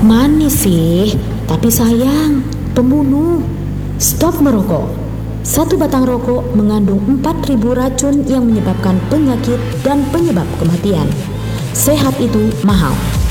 Manis sih, tapi sayang, pembunuh. Stop merokok. Satu batang rokok mengandung 4.000 racun yang menyebabkan penyakit dan penyebab kematian. Sehat itu mahal.